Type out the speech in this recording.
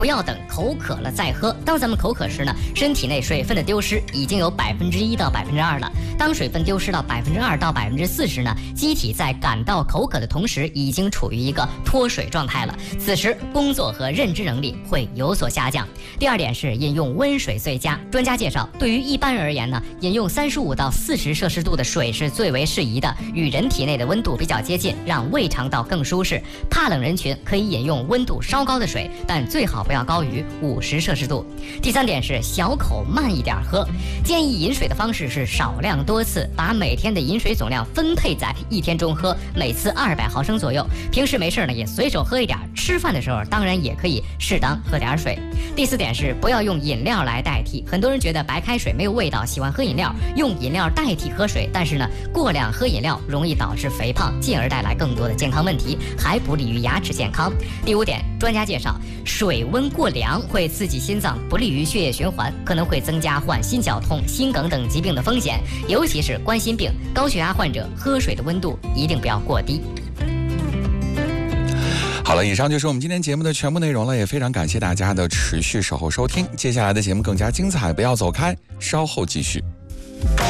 不要等口渴了再喝。当咱们口渴时呢，身体内水分的丢失已经有1%到2%了。当水分丢失到2%到4%时呢，机体在感到口渴的同时，已经处于一个脱水状态了。此时工作和认知能力会有所下降。第二点是饮用温水最佳。专家介绍，对于一般人而言呢，饮用35到40摄氏度的水是最为适宜的，与人体内的温度比较接近，让胃肠道更舒适。怕冷人群可以饮用温度稍高的水，但最好不要高于50摄氏度。第三点是小口慢一点喝。建议饮水的方式是少量多次，把每天的饮水总量分配在一天中喝，每次200毫升左右。平时没事呢也随手喝一点，吃饭的时候当然也可以适当喝点水。第四点是不要用饮料来代替。很多人觉得白开水没有味道，喜欢喝饮料，用饮料代替喝水，但是呢，过量喝饮料容易导致肥胖，进而带来更多的健康问题，还不利于牙齿健康。第五点，专家介绍，水温过凉会刺激心脏，不利于血液循环，可能会增加患心绞痛、心梗等疾病的风险，尤其是冠心病、高血压患者，喝水的温度一定不要过低。 好了，以上就是我们今天节目的全部内容了，也非常感谢大家的持续守候收听。接下来的节目更加精彩，不要走开，稍后继续。